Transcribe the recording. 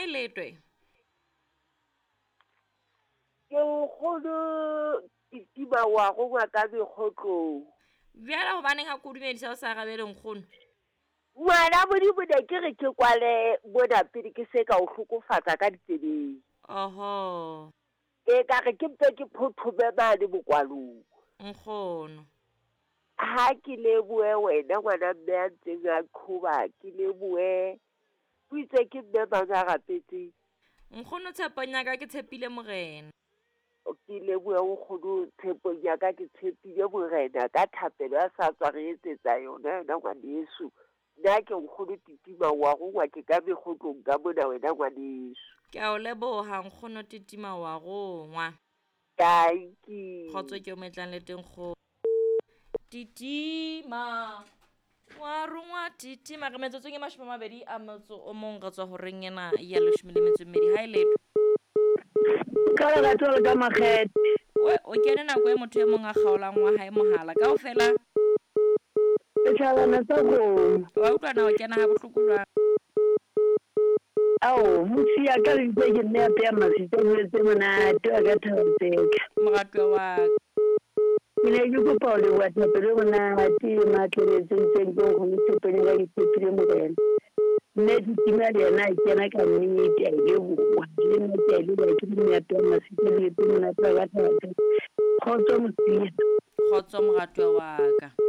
e letwe ke kgono titima wa go ngwa ka bekgotlong bjala gobaneng a kodumedisa o sa gabeleng kgono ngwana bodibode ke re ke kwale bona pele ke se ka o hlokofatsa ka ditsebeng oho e ka re ke mpe ke phothobe mane bokwalong nkgono ha ke leboe wena ngwana mme a ntseng a qhoba ke leboe o itse ke mme mang a gapetseng nkgono tshepong ya ka ke tshepile morena ke leboe o kgono tshepong ya ka ke tshepile morena ka thapelo a sa tswa re etsetsa yona ngwaneso nna ke nkgono titima wa go ngwa ke ka bekgotlong ka mona wena ngwaneso ke a o leboga nkgono titima wa gongwa tanki kgotso ke o metlang le teng kgo titima wa rongwa titima re metsotsong e 20 a motso o mong re tswa go reng ena ya 12 ha e leto ka ga tsole ka makgethe o kene nako e motho e mong a kgaolang wa hae mohala ka o fela e tšhalana tsa kgomo wa utlwana o kena ha bohloko jwang ao motho ya ka le ke nne ya peya masitse boletse monate wa ka thabotseka moratwa wa ke ne ke kopa o leboa thapelo monate matleletseng ke nkgono tshepeng ka ke tshepile morena mme titima le yena a kena ka nnete a leboa le nna ke a leboa ke monate wa masitse boletse monate wa ka thabotseka kgotso mosia kgotso moratwa wa ka